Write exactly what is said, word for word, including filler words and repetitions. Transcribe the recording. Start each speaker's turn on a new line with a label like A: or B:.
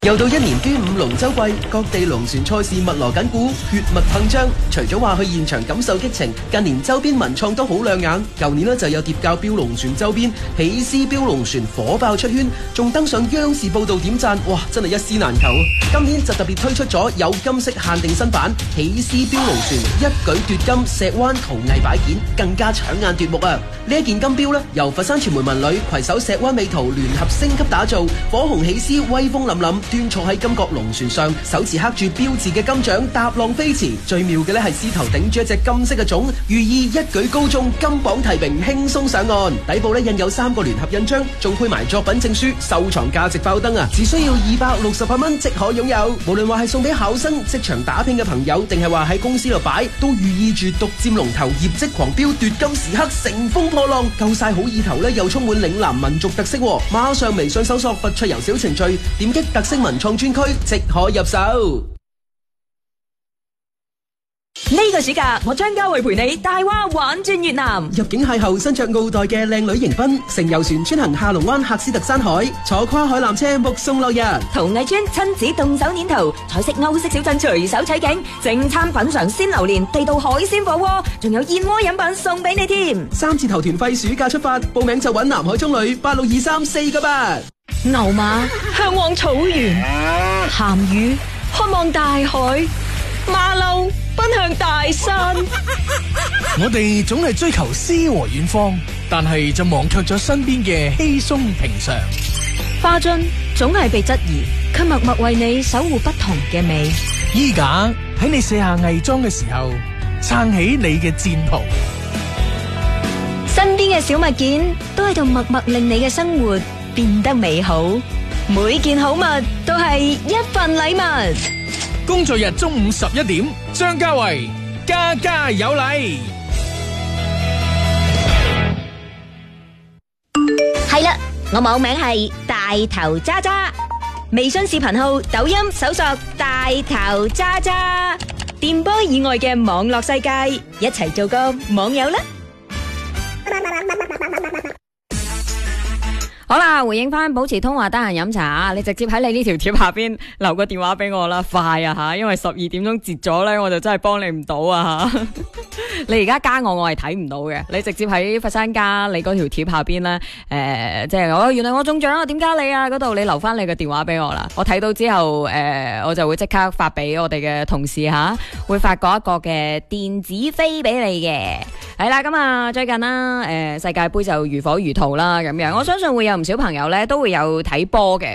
A: 又到一年端午龍舟季，各地龍船賽事密鑼緊鼓，血脈噴張。除咗話去現場感受激情，近年周邊文創都好亮眼。舊年呢就有疊教標龍船周邊，喜獅標龍船火爆出圈，仲登上央視報道點讚，哇，真係一絲難求。今年就特別推出咗有金色限定新版喜獅標龍船，一舉奪金石灣陶藝擺件，更加搶眼奪目啊！呢一件金標呢，由佛山傳媒文旅攜手石灣美圖聯合升級打造，火紅喜獅威風凜凜。端坐喺金角龍船上，手持刻住標誌嘅金槳踏浪飛馳。最妙嘅咧係獅頭頂住一隻金色嘅種，寓意一舉高中，金榜題名，輕鬆上岸。底部咧印有三個聯合印章，仲配埋作品證書，收藏價值爆燈啊！只需要二百六十八蚊即可擁有。無論話係送俾考生、職場打拼嘅朋友，定係話喺公司度擺，都寓意住獨佔龍頭、業績狂飆、奪金時刻、乘風破浪，夠晒好意頭咧，又充滿嶺南民族特色。馬上微信搜索佛出遊小程序，點擊特色文創專區即可入手。
B: 呢個暑假，我張家慧陪你大話玩轉越南。
A: 入境邂逅身着奧黛嘅靚女迎賓，乘遊船穿行下龍灣喀斯特山海，坐跨海纜車目送落日。
B: 陶藝村親子動手捏圖，彩色歐式小鎮隨手取景，正餐品嘗鮮榴蓮、地道海鮮火鍋，仲有燕窩飲品送俾你添。
A: 三字頭團費暑假出發，報名就揾南海中旅八六二三四個八。
B: 牛馬向往草原，鹹魚渴望大海，馬騮奔向大山。
C: 我哋總係追求詩和遠方，但係就忘卻咗身邊嘅稀鬆平常。
B: 花樽總係被質疑，卻默默為你守護不同嘅美。
C: 衣架喺你卸下偽裝嘅時候，撐起你嘅戰袍。
B: 身邊嘅小物件都喺度默默令你嘅生活變得美好，每件好物都係一份禮物。
C: 工作日中午十一點，張家慧家家有禮。
B: 係啦，我網名係大頭渣渣，微信視頻號、抖音搜索大頭渣渣，電波以外嘅網絡世界，一齊做個網友啦！好啦，回應翻保持通話得閒飲茶，你直接喺你呢條貼下邊留個電話俾我啦，快啊吓，因為十二點鐘截咗咧，我就真係幫你唔到啊吓。你而家加我，我係睇唔到嘅。你直接喺佛山加你嗰條貼下邊咧，誒、呃，即係我原來我中獎啦，點加你啊？嗰度你留翻你個電話俾我啦，我睇到之後，誒、呃，我就會即刻發俾我哋嘅同事吓，會發過一個嘅電子飛俾你嘅。係啦，咁啊，最近啦，誒、呃，世界盃就如火如荼啦，咁樣，我相信會有唔少朋友咧都會有睇波嘅。